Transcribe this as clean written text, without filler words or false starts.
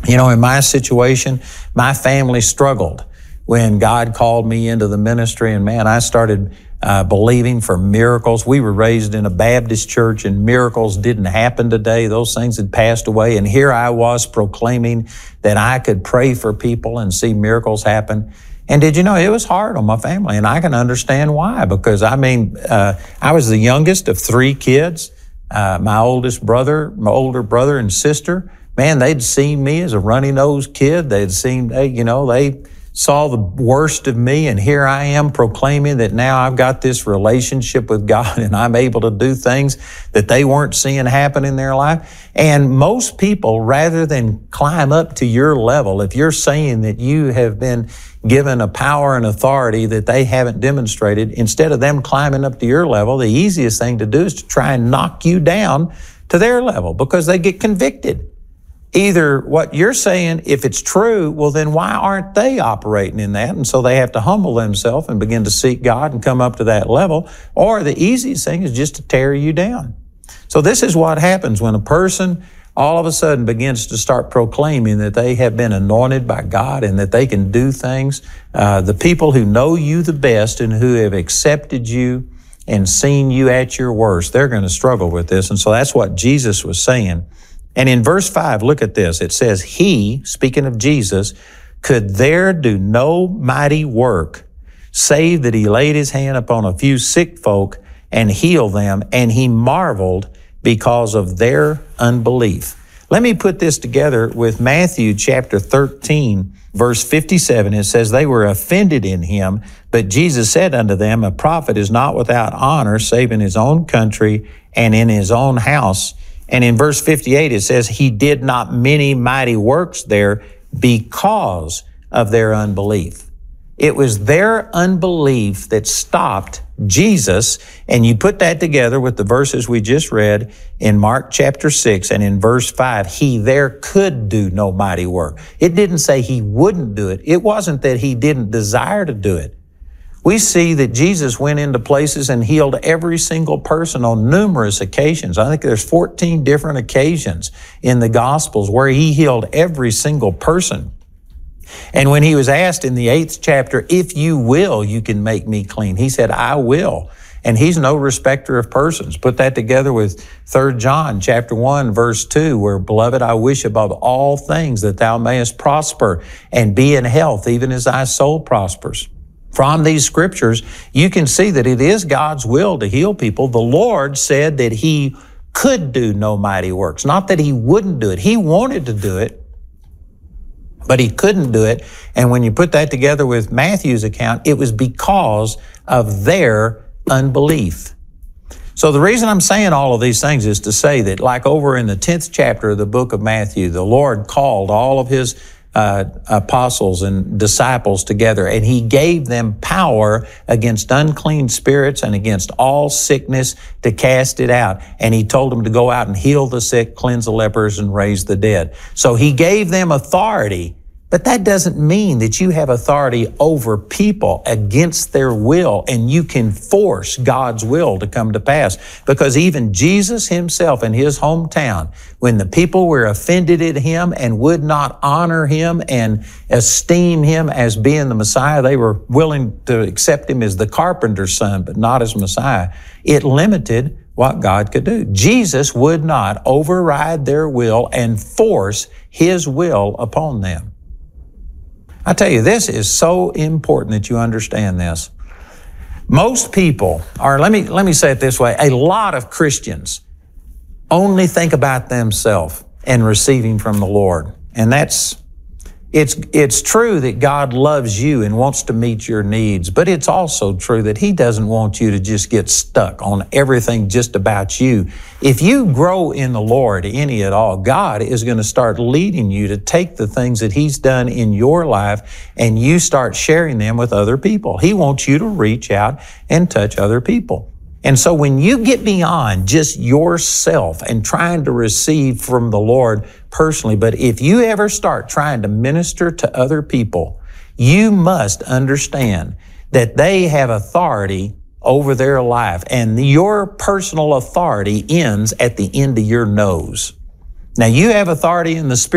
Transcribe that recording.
You know, in my situation, my family struggled when God called me into the ministry, and man, I started believing for miracles. We were raised in a Baptist church, and miracles didn't happen today. Those things had passed away, and here I was proclaiming that I could pray for people and see miracles happen. And did you know, it was hard on my family, and I can understand why, because I was the youngest of 3 kids. My older brother and sister, man, they'd seen me as a runny-nosed kid. They saw the worst of me, and here I am proclaiming that now I've got this relationship with God and I'm able to do things that they weren't seeing happen in their life. And most people, rather than climb up to your level, if you're saying that you have been given a power and authority that they haven't demonstrated, instead of them climbing up to your level, the easiest thing to do is to try and knock you down to their level, because they get convicted. Either what you're saying, if it's true, well, then why aren't they operating in that? And so they have to humble themselves and begin to seek God and come up to that level. Or the easiest thing is just to tear you down. So this is what happens when a person all of a sudden begins to start proclaiming that they have been anointed by God and that they can do things. The people who know you the best and who have accepted you and seen you at your worst, they're going to struggle with this. And so that's what Jesus was saying. And in verse 5, look at this. It says, he, speaking of Jesus, could there do no mighty work, save that he laid his hand upon a few sick folk and healed them, and he marveled because of their unbelief. Let me put this together with Matthew chapter 13, verse 57. It says, they were offended in him, but Jesus said unto them, a prophet is not without honor, save in his own country and in his own house. And in verse 58, it says, he did not many mighty works there because of their unbelief. It was their unbelief that stopped Jesus. And you put that together with the verses we just read in Mark chapter 6 and in verse 5, he there could do no mighty work. It didn't say he wouldn't do it. It wasn't that he didn't desire to do it. We see that Jesus went into places and healed every single person on numerous occasions. I think there's 14 different occasions in the Gospels where he healed every single person. And when he was asked in the 8th chapter, if you will, you can make me clean, he said, I will. And he's no respecter of persons. Put that together with 3 John chapter 1, verse 2, where, beloved, I wish above all things that thou mayest prosper and be in health, even as thy soul prospers. From these scriptures, you can see that it is God's will to heal people. The Lord said that he could do no mighty works, not that he wouldn't do it. He wanted to do it, but he couldn't do it. And when you put that together with Matthew's account, it was because of their unbelief. So the reason I'm saying all of these things is to say that, like over in the 10th chapter of the book of Matthew, the Lord called all of his apostles and disciples together, and he gave them power against unclean spirits and against all sickness to cast it out. And he told them to go out and heal the sick, cleanse the lepers, and raise the dead. So he gave them authority, but that doesn't mean that you have authority over people against their will and you can force God's will to come to pass. Because even Jesus himself in his hometown, when the people were offended at him and would not honor him and esteem him as being the Messiah, they were willing to accept him as the carpenter's son, but not as Messiah. It limited what God could do. Jesus would not override their will and force his will upon them. I tell you, this is so important that you understand this. Most people, or let me say it this way, a lot of Christians only think about themselves and receiving from the Lord. And it's true that God loves you and wants to meet your needs, but it's also true that he doesn't want you to just get stuck on everything just about you. If you grow in the Lord any at all, God is going to start leading you to take the things that he's done in your life and you start sharing them with other people. He wants you to reach out and touch other people. And so when you get beyond just yourself and trying to receive from the Lord personally, but if you ever start trying to minister to other people, you must understand that they have authority over their life, and your personal authority ends at the end of your nose. Now, you have authority in the Spirit.